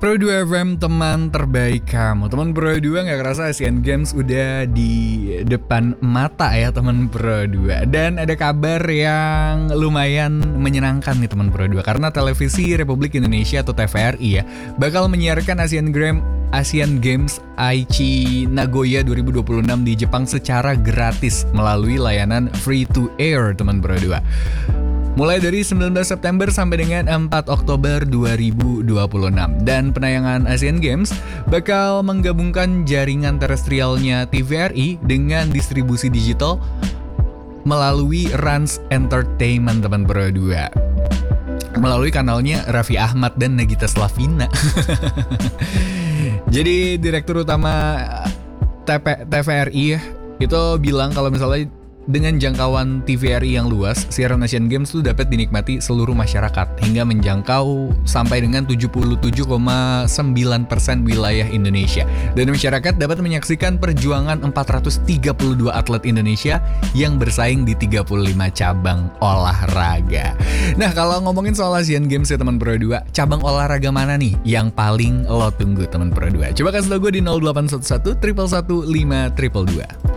Pro 2 FM, teman terbaik kamu. Teman Pro 2, gak kerasa Asian Games udah di depan mata ya teman Pro 2. Dan ada kabar yang lumayan menyenangkan nih teman Pro 2, karena Televisi Republik Indonesia atau TVRI ya bakal menyiarkan Asian Games Aichi Nagoya 2026 di Jepang secara gratis melalui layanan free to air teman Pro 2. Mulai dari 19 September sampai dengan 4 Oktober 2026. Dan penayangan Asian Games bakal menggabungkan jaringan terestrialnya TVRI dengan distribusi digital melalui Rans Entertainment teman Pro 2. Melalui kanalnya Raffi Ahmad dan Nagita Slavina. Jadi Direktur Utama TVRI itu bilang kalau misalnya dengan jangkauan TVRI yang luas, siaran Asian Games itu dapat dinikmati seluruh masyarakat hingga menjangkau sampai dengan 77,9% wilayah Indonesia. Dan masyarakat dapat menyaksikan perjuangan 432 atlet Indonesia yang bersaing di 35 cabang olahraga. Nah, kalau ngomongin soal Asian Games ya teman Pro 2, cabang olahraga mana nih yang paling lo tunggu teman Pro 2? Coba kasih tau gue di 0811 111 522.